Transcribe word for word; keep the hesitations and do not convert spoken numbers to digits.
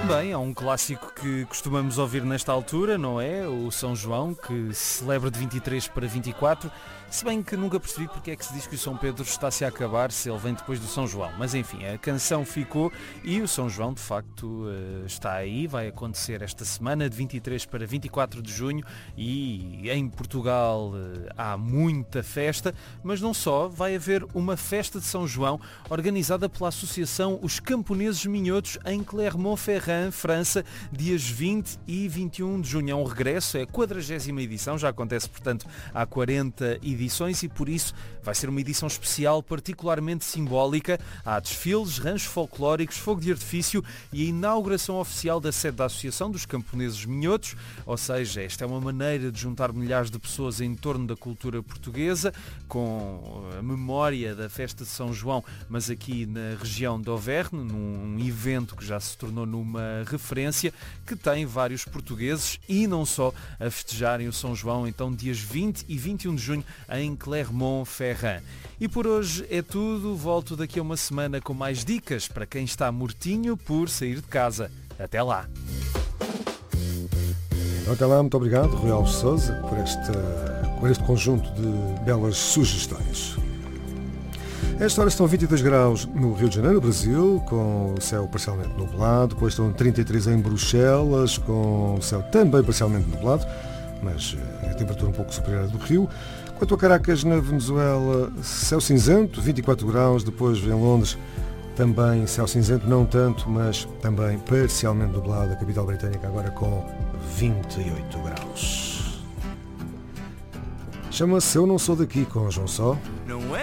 também há um clássico que costumamos ouvir nesta altura, não é? O São João, que se celebra de vinte e três para vinte e quatro, se bem que nunca percebi porque é que se diz que o São Pedro está-se a acabar se ele vem depois do São João. Mas enfim, a canção ficou e o São João de facto está aí, vai acontecer esta semana de vinte e três para vinte e quatro de junho e em Portugal há muita festa, mas não só, vai haver uma festa de São João organizada pela Associação Os Camponeses Minhotos em Clermont-Ferrand, França, dias vinte e vinte e um de junho. É um regresso, é a quadragésima edição, já acontece portanto há quarenta edições e por isso vai ser uma edição especial particularmente simbólica. Há desfiles, ranchos folclóricos, fogo de artifício e a inauguração oficial da sede da Associação dos Camponeses Minhotos, ou seja, esta é uma maneira de juntar milhares de pessoas em torno da cultura portuguesa, com a memória da festa de São João, mas aqui na região de Auvergne, num evento que já se tornou numa referência, que tem vários portugueses e não só a festejarem o São João, então dias vinte e vinte e um de junho em Clermont-Ferrand. E por hoje é tudo, volto daqui a uma semana com mais dicas para quem está mortinho por sair de casa. Até lá! Até lá, muito obrigado, Rui Alves Sousa, por, esta, por este conjunto de belas sugestões. A esta hora estão vinte e dois graus no Rio de Janeiro, Brasil, com o céu parcialmente nublado. Depois estão trinta e três em Bruxelas, com o céu também parcialmente nublado, mas a temperatura um pouco superior à do Rio. Quanto a Caracas, na Venezuela, céu cinzento, vinte e quatro graus. Depois em Londres, também céu cinzento, não tanto, mas também parcialmente nublado. A capital britânica agora com vinte e oito graus. Chama-se Eu Não Sou Daqui, com João Só. Não é?